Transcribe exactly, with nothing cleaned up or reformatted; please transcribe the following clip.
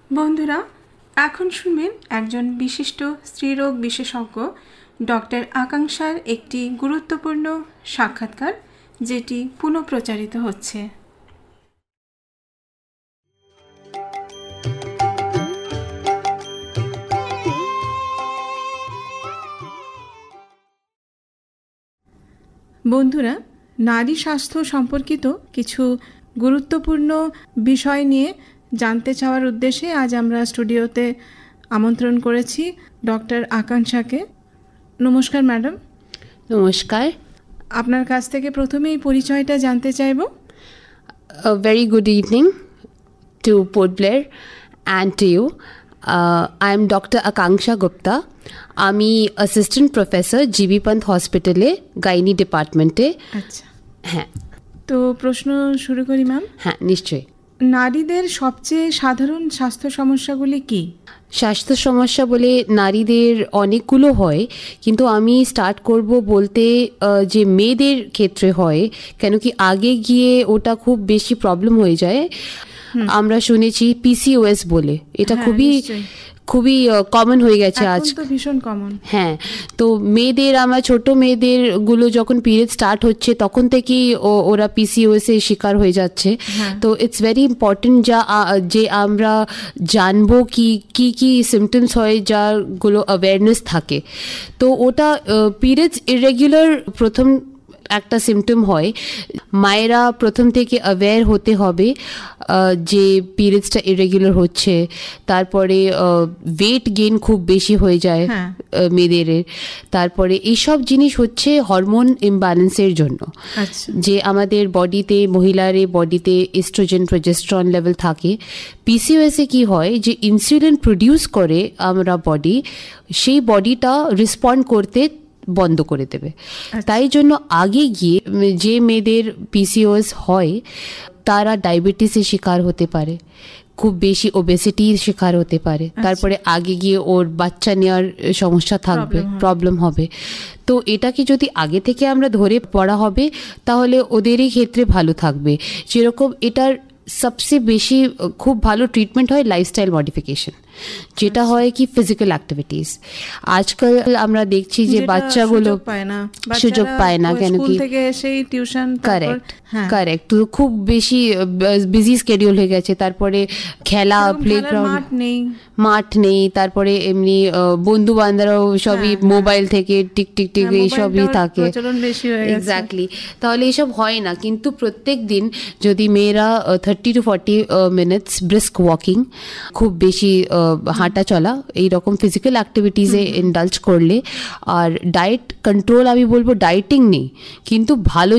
বন্ধুরা, এখন শুনবেন একজন বিশিষ্ট স্ত্রীরোগ বিশেষজ্ঞ ডক্টর আকাঙ্ক্ষার একটি গুরুত্বপূর্ণ সাক্ষাৎকার, যেটি পুনঃপ্রচারিত হচ্ছে। বন্ধুরা, নারী স্বাস্থ্য সম্পর্কিত কিছু গুরুত্বপূর্ণ বিষয় নিয়ে জানতে চাওয়ার উদ্দেশ্যে আজ আমরা স্টুডিওতে আমন্ত্রণ করেছি ডক্টর আকাঙ্ক্ষাকে। নমস্কার ম্যাডাম। নমস্কার। আপনার কাছ থেকে প্রথমেই পরিচয়টা জানতে চাইব। A very good evening to Port Blair and to you. Uh, I am Doctor Akanksha Gupta. আমি অ্যাসিস্ট্যান্ট প্রফেসর জিবি পান্থ হসপিটালে গাইনি ডিপার্টমেন্টে। আচ্ছা, হ্যাঁ। তো প্রশ্ন শুরু করি ম্যাম। হ্যাঁ, নিশ্চয়ই। নারীদের সবচেয়ে সাধারণ স্বাস্থ্য সমস্যাগুলি কি? স্বাস্থ্য সমস্যা বলে নারীদের অনেকগুলো হয়, কিন্তু আমি স্টার্ট করব বলতে যে মেয়েদের ক্ষেত্রে হয়, কেন কি আগে গিয়ে ওটা খুব বেশি প্রবলেম হয়ে যায়। আমরা শুনেছি পিসিওএস বলে, এটা খুবই খুবই কমন হয়ে গেছে আজ, তো ভীষণ কমন। হ্যাঁ, তো মেয়েদের, আমার ছোট মেয়েদের গুলো যখন পিরিয়ড স্টার্ট হচ্ছে তখন থেকেই ওরা পিসিওএস এর শিকার হয়ে যাচ্ছে। তো ইটস ভেরি ইম্পর্টেন্ট যা যে আমরা জানবো কি কি কি সিমটমস হয়, যারগুলো অ্যাওয়ারনেস থাকে। তো ওটা পিরিয়ডস ইরেগুলার প্রথম একটা সিমটম হয়। মায়েরা প্রথম থেকে অ্যাওয়্যার হতে হবে যে পিরিয়ডসটা ইরেগুলার হচ্ছে। তারপরে ওয়েট গেইন খুব বেশি হয়ে যায় মেয়েদের। তারপরে এইসব জিনিস হচ্ছে হরমোন ইমব্যালেন্সের জন্য, যে আমাদের বডিতে, মহিলার বডিতে এস্ট্রোজেন প্রজেস্টেরন লেভেল থাকে। পিসিওএসে কি হয় যে ইনসুলিন প্রডিউস করে আমরা বডি, সেই বডিটা রেসপন্ড করতে বন্ধ করে দেবে। তাই জন্য আগে গিয়ে যে মেয়েদের পিসিওএস হয় তারা ডায়াবেটিসের শিকার হতে পারে, খুব বেশি ওবেসিটির শিকার হতে পারে। তারপরে আগে গিয়ে ওর বাচ্চা নেওয়ার সমস্যা থাকবে, প্রবলেম হবে। তো এটাকে যদি আগে থেকে আমরা ধরে পড়া হবে তাহলে ওদেরই ক্ষেত্রে ভালো থাকবে। যেরকম এটার সবচেয়ে বেশি খুব ভালো ট্রিটমেন্ট হয় লাইফস্টাইল মডিফিকেশন, যেটা হয় কি ফিজিক্যাল অ্যাক্টিভিটিস। আজকাল আমরা দেখছি যে বাচ্চাগুলো সুযোগ পায় না, কেন কি কারেক্ট কারেক্ট তো খুব বেশি বিজি স্কেডিউল হয়ে গেছে। তারপরে খেলা, প্লেগ্রাউন্ড নেই, মাঠ নেই। তারপরে এমনি বন্ধু বান্ধবরাও সবই মোবাইল থেকে টিক টিক টিক এইসবই থাকে, এক্স্যাক্টলি। তাহলে এইসব হয় না। কিন্তু প্রত্যেক দিন যদি মেয়েরা thirty two forty minutes brisk walking, খুব বেশি হাঁটা চলা, এইরকম ফিজিক্যাল অ্যাক্টিভিটিসে ইন্ডালজ করলে, আর ডায়েট কন্ট্রোল, আমি বলবো ডায়েটিং নেই কিন্তু ভালো